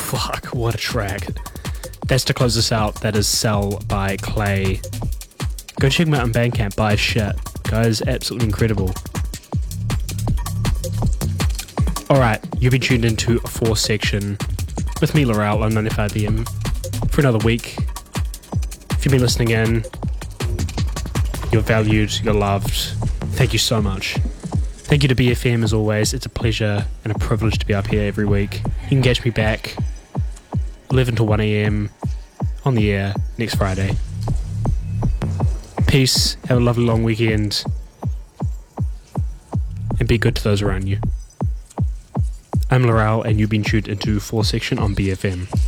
Fuck, what a track. That's to close us out. That is Cell by Clay. Go check him out on Bandcamp, buy his shit. Guys, absolutely incredible. Alright, you've been tuned into a 4 section with me, Laurel, on 95BM for another week. If you've been listening in, you're valued, you're loved. Thank you so much. Thank you to BFM as always. It's a pleasure and a privilege to be up here every week. You can catch me back 11 to 1 a.m. on the air next Friday. Peace, have a lovely long weekend, and be good to those around you. I'm Laurel, and you've been tuned into 4 section on BFM.